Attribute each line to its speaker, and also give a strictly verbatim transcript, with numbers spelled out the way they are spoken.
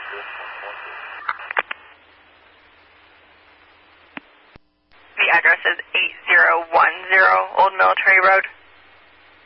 Speaker 1: The address is eight zero one zero Old Military Road.